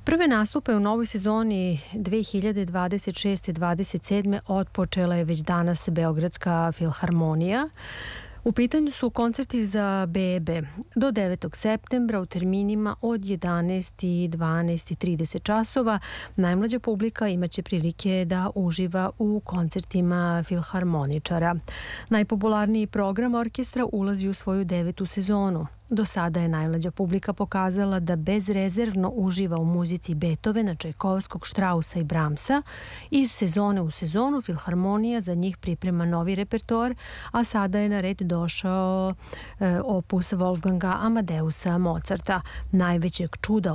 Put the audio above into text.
Prve nastupe u novoj sezoni 2026-27 otpočela je već danas Beogradska filharmonija. U pitanju su koncerti za bebe do 9. septembra u terminima od 11 i 12 i 30 časova. Najmlađa publika imaće prilike da uživa u koncertima filharmoničara. Najpopularniji program orkestra ulazi u svoju 9. sezonu. Do sada je najmlađa publika pokazala da bezrezervno uživa u muzici Beethovena, Čajkovskog, Štrausa i Brahmsa. Iz sezone u sezonu filharmonija za njih priprema novi repertoar, a sada je na red došao opus Wolfganga Amadeusa Mozarta, najvećeg čuda